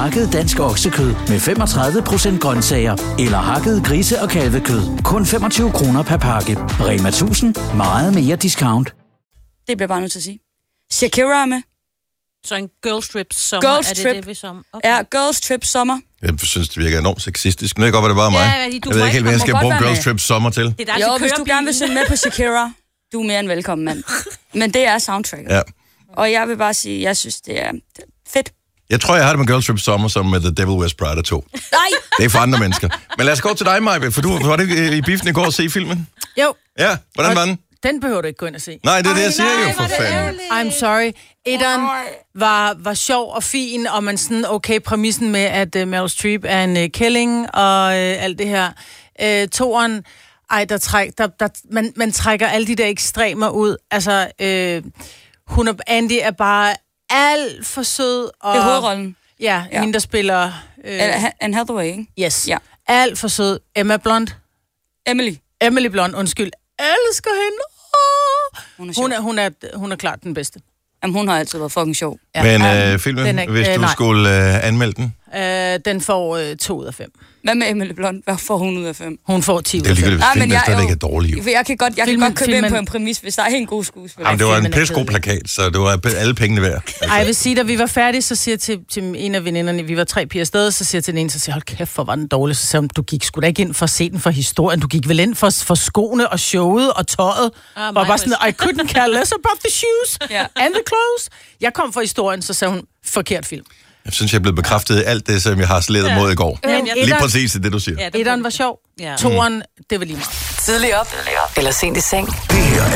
hakket dansk oksekød med 35% grøntsager eller hakket grise- og kalvekød. Kun 25 kroner per pakke. Rema 1000. Meget mere discount. Det bliver bare nødt til at sige. Shakira er med. Så en girls trip sommer, Girls er det trip. det, vi som? Okay. Ja, girls trip sommer. Jeg synes, det virker enormt sexistisk. Men det kan godt være, det bare mig. Ja, Jeg ved ikke helt, hvad jeg skal bruge girls trip sommer til. Det er der, Jo, hvis du gerne vil synge med på Shakira, du er mere end velkommen, mand. Men det er soundtracket. Ja. Og jeg vil bare sige, jeg synes, det er fedt. Jeg tror, jeg har det med girls trip sommer som med The Devil Wears Prada 2. Nej! Det er for andre mennesker. Men lad os gå til dig, Maja, for du var det i biffen i går at se filmen? Jo. Ja, hvordan var den? Den behøver du ikke gå ind og se. Nej, det er det, jeg siger jo, for fanden. I'm sorry. Etteren var sjov og fin, og man sådan, okay, præmissen med, at Meryl Streep er en kælling og alt det her. Toeren, man trækker alle de der ekstremer ud. Altså, Andy er bare alt for sød. Og, Det er hovedrollen. Ja, hende, der spiller... Anne Hathaway, ikke? Yes. Ja. Alt for sød. Emma Blunt. Emily Blunt, undskyld. Elsker hende. Hun er klart den bedste. Jamen, hun har altid været fucking sjov. Ja. Men filmen, hvis du skulle anmelde den? Den får 2 ud af 5. Hvad med Emily Blunt? Hvad får hun ud af 5? Hun får 10 ud Det er af 5. ligegyldigt, hvis filmen stadig ikke er dårlig. Jeg kan godt komme ind på en præmis, hvis der er en god skuespiller. Jamen, det var en pissegod plakat, så det var alle pengene værd. Altså. Ej, jeg vil sige, da vi var færdige, så siger jeg til en af veninderne, vi var 3 piger afsted, så siger jeg til den ene, så siger hold kæft, hvor var den dårlig. Så siger hun, du gik sgu da ikke ind for at se den for historien, du gik vel ind for skoene og showet og tøjet. Og bare sådan, I couldn't care less about the shoes and the clothes. Jeg kom for historien, så sagde hun, forkert film. Jeg synes, jeg er blevet bekræftet i alt det, som jeg har slædet mod i går. Lige præcis det, du siger. Etteren var sjov. Toeren, det var lige meget. Tidlig op, eller sent i seng. Det her